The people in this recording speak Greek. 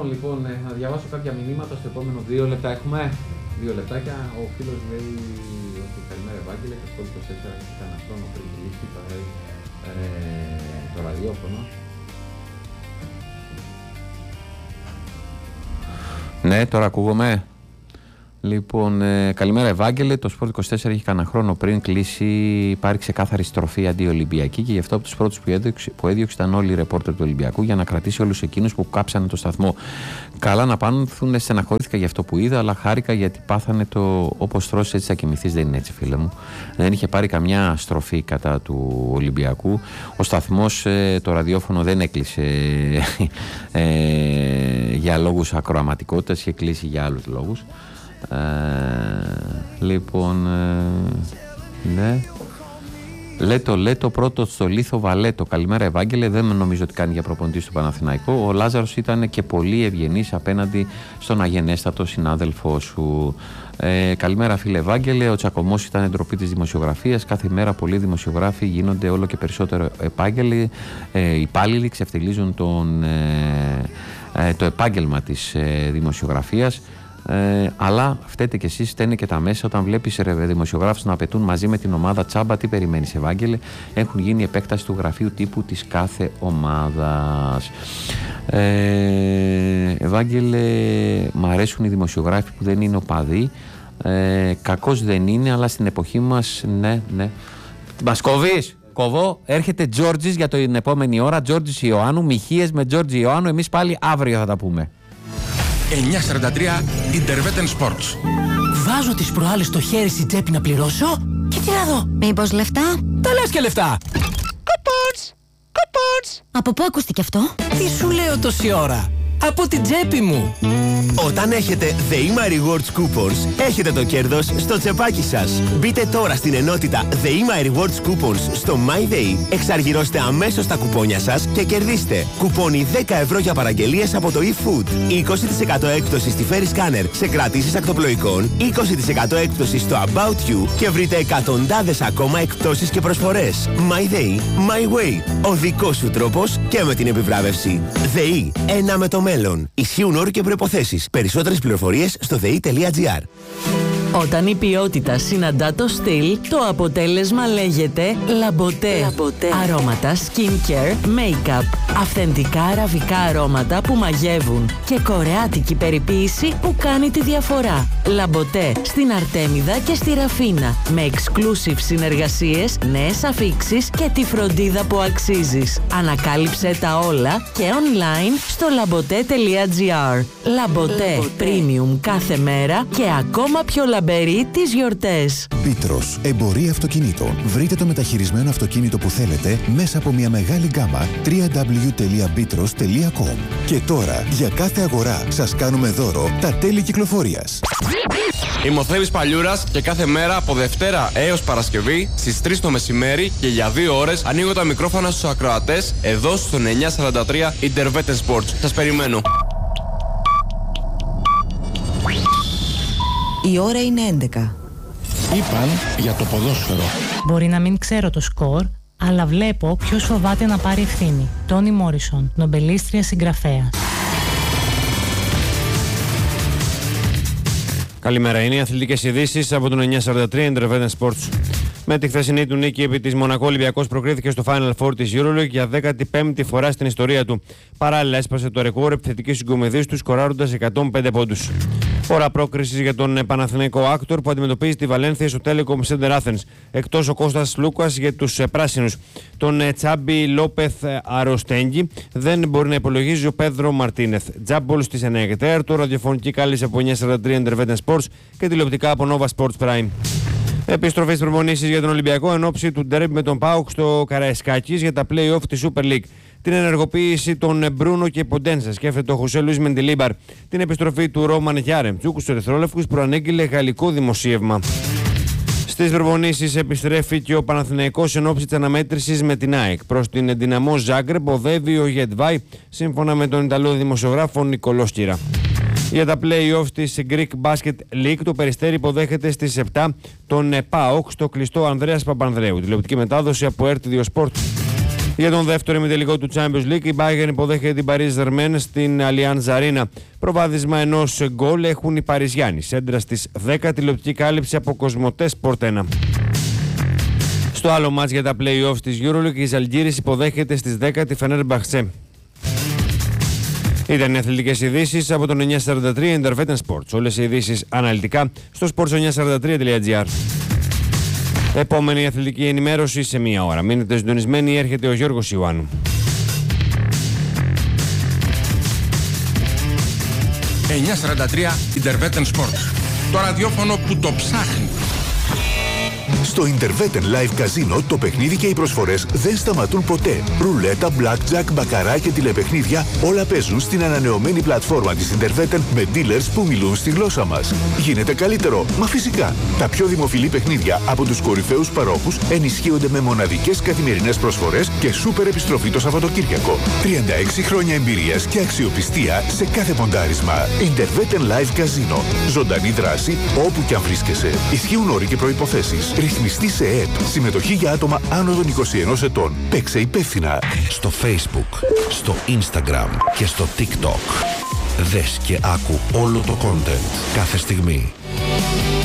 Λοιπόν, να διαβάσω κάποια μηνύματα στο επόμενο 2 λεπτά. Έχουμε 2 λεπτάκια. Ο φίλος λέει ότι καλημέρα Ευάγγελε, το Sport 24 έχει κανένα χρόνο πριν κλείσει το ραδιόφωνο. Ναι, τώρα ακούγομαι. Λοιπόν, καλημέρα Ευάγγελε. Το Sport 24 έχει κανένα χρόνο πριν κλείσει. Υπάρχει ξεκάθαρη στροφή αντιολυμπιακή και γι' αυτό από τους πρώτους που έδιωξε ήταν όλοι οι ρεπόρτερ του Ολυμπιακού για να κρατήσει όλους εκείνους που κάψανε το σταθμό. Καλά να πάνθουν, στεναχωρήθηκα για αυτό που είδα, αλλά χάρηκα γιατί πάθανε το όπως τρώσεις έτσι θα κοιμηθείς. Δεν είναι έτσι, φίλε μου. Δεν είχε πάρει καμιά στροφή κατά του Ολυμπιακού. Ο σταθμός, το ραδιόφωνο δεν έκλεισε για λόγους ακροαματικότητας, είχε κλείσει για άλλους λόγους. Λοιπόν, ναι. Λέτο πρώτο στο Λίθο Βαλέτο. Καλημέρα Ευάγγελε, δεν νομίζω ότι κάνει για προπονητή στο Παναθηναϊκό. Ο Λάζαρος ήταν και πολύ ευγενής απέναντι στον αγενέστατο συνάδελφό σου. Καλημέρα φίλε Ευάγγελε, ο τσακωμός ήταν ντροπή της δημοσιογραφίας. Κάθε μέρα πολλοί δημοσιογράφοι γίνονται όλο και περισσότερο υπάλληλοι, ξεφτιλίζουν το επάγγελμα της δημοσιογραφίας. Αλλά φταίτε κι εσείς, φταίνε και τα μέσα. Όταν βλέπεις δημοσιογράφους να απαιτούν μαζί με την ομάδα τσάμπα, τι περιμένεις Ευάγγελε? Έχουν γίνει επέκταση του γραφείου τύπου της κάθε ομάδας. Ευάγγελε, μ' αρέσουν οι δημοσιογράφοι που δεν είναι οπαδοί. Κακός δεν είναι, αλλά στην εποχή μας, ναι. Μας κόβεις? Κοβώ, έρχεται Τζόρτζης για την επόμενη ώρα. Τζόρτζης Ιωάννου, Μιχίες με Τζόρτζη Ιωάννου. Εμείς πάλι αύριο θα τα πούμε. 9:43 Interveten Sports. Βάζω τις προάλλες στο χέρι στην τσέπη να πληρώσω και τι να δω? Μήπως λεφτά? Τα λες και λεφτά. Κουπόνς. Από πού ακούστηκε αυτό? Τι σου λέω τόση ώρα? Από την τσέπη μου. Όταν έχετε The Ima Rewards Coupons, έχετε το κέρδος στο τσεπάκι σας. Μπείτε τώρα στην ενότητα The Ima Rewards Coupons στο MyDay, εξαργυρώστε αμέσως τα κουπόνια σας και κερδίστε κουπόνι 10 ευρώ για παραγγελίες από το eFood, 20% έκπτωση στη Ferry Scanner σε κρατήσεις ακτοπλοϊκών, 20% έκπτωση στο About You και βρείτε εκατοντάδες ακόμα εκπτώσεις και προσφορές. MyDay, My Way, ο δικός σου τρόπος και με την επιβράβευση. ΔΕΗ, ένα με το μέλλον. Ισχύουν όροι και προϋποθέσεις. Περισσότερες πληροφορίες στο dei.gr. Όταν η ποιότητα συναντά το στυλ, το αποτέλεσμα λέγεται Λαμποτέ. Αρώματα, skincare, make-up, αυθεντικά αραβικά αρώματα που μαγεύουν και κορεάτικη περιποίηση που κάνει τη διαφορά. Λαμποτέ στην Αρτέμιδα και στη Ραφίνα, με exclusive συνεργασίες, νέες αφίξεις και τη φροντίδα που αξίζεις. Ανακάλυψε τα όλα και online στο labote.gr. Λαμποτέ, premium κάθε μέρα και ακόμα πιο λαμπερή τις γιορτές. Πίτρος, εμπορία αυτοκινήτων. Βρείτε το μεταχειρισμένο αυτοκίνητο που θέλετε μέσα από μια μεγάλη γκάμα www.bitros.com. Και τώρα, για κάθε αγορά, σας κάνουμε δώρο τα τέλη κυκλοφορίας. Είμαι ο Θέμης Παλιούρας και κάθε μέρα από Δευτέρα έως Παρασκευή στις 3 το μεσημέρι και για 2 ώρες ανοίγω τα μικρόφωνα στους ακροατές εδώ στον 943 Interveten Sports. Σας περιμένω. Η ώρα είναι 11. Είπαν για το ποδόσφαιρο. Μπορεί να μην ξέρω το σκορ, αλλά βλέπω ποιος φοβάται να πάρει ευθύνη. Τόνι Μόρισον, νομπελίστρια συγγραφέα. Καλημέρα, είναι οι αθλητικές ειδήσεις από τον 943 Interveten Sports. Με τη χθεσινή του νίκη επί της Μονακό, Ολυμπιακός προκρίθηκε στο Final Four της EuroLeague για 15η φορά στην ιστορία του. Παράλληλα, έσπασε το ρεκόρ επιθετικής συγκομιδής του, σκοράροντας 105 πόντους. Ώρα πρόκρισης για τον Παναθηναϊκό Άκτορ που αντιμετωπίζει τη Βαλένθια στο Telecom Center Athens. Εκτός ο Κώστας Λούκας για τους πράσινους. Τον Τσάμπι Λόπεθ Αροστέγγι δεν μπορεί να υπολογίζει ο Πέδρο Μαρτίνεθ. Τζάμπολ στις 9 και 4, ραδιοφωνική κάλυψη από 943 Interveten Sports και τηλεοπτικά από Nova Sports Prime. Επιστροφή στις προπονήσεις για τον Ολυμπιακό εν ώψη του ντέρμπι με τον ΠΑΟΚ στο Καραϊσκάκης για τα play-off της Super League. Την ενεργοποίηση των Μπρούνο και Ποντένσα σκέφτεται ο Χωσέ Λουίς Μεντιλίμπαρ. Την επιστροφή του Ρόμαν Γιάρεμτσούκ στους Ερυθρόλευκους προανήγγειλε γαλλικό δημοσίευμα. Στις προπονήσεις επιστρέφει και ο Παναθηναϊκός εν ώψη της αναμέτρησης με την ΑΕΚ. Προς την Δυναμό Ζάγκρεπ οδεύει ο Γετβάη, σύμφωνα με τον Ιταλό δημοσιογράφο Νικολό Στήρα. Για τα play-off της Greek Basket League, το Περιστέρι υποδέχεται στις 7 τον ΠΑΟΚ στο κλειστό Ανδρέας Παπανδρέου. Τηλεοπτική μετάδοση από RTL Sport. Για τον δεύτερο ημιτελικό του Champions League, η Bayern υποδέχεται την Paris Germain στην Allianz Arena. Προβάδισμα ενός γκολ έχουν οι Παριζιάνοι. Σέντρα στις 10, τηλεοπτική κάλυψη από Κοσμοτέ Sport 1. Στο άλλο μάτς για τα play-offs της EuroLeague, η Ζαλγκίρις υποδέχεται στις 10 τη Fenerbahçe. Ήταν οι αθλητικές ειδήσεις από τον 943 Intervetten Sports. Όλες οι ειδήσεις αναλυτικά στο sports943.gr. Επόμενη αθλητική ενημέρωση σε μία ώρα. Μείνετε συντονισμένοι, έρχεται ο Γιώργος Ιωάννου. 943 Intervetten Sports. Το ραδιόφωνο που το ψάχνει. Στο Intervetten Live Casino το παιχνίδι και οι προσφορές δεν σταματούν ποτέ. Ρουλέτα, blackjack, μπακαρά και τηλεπαιχνίδια όλα παίζουν στην ανανεωμένη πλατφόρμα της Intervetten με dealers που μιλούν στη γλώσσα μας. Γίνεται καλύτερο, μα φυσικά. Τα πιο δημοφιλή παιχνίδια από τους κορυφαίους παρόχους ενισχύονται με μοναδικές καθημερινές προσφορές και σούπερ επιστροφή το Σαββατοκύριακο. 36 χρόνια εμπειρίας και αξιοπιστία σε κάθε ποντάρισμα. Intervetten Live Casino. Ζωντανή δράση όπου και αν βρίσκεσαι. Ισχύουν όροι και προϋποθέσεις. Ρυθμιστή σε ΕΕΠ. Συμμετοχή για άτομα άνω των 21 ετών. Παίξε υπεύθυνα. Στο Facebook, στο Instagram και στο TikTok. Δες και άκου όλο το content κάθε στιγμή.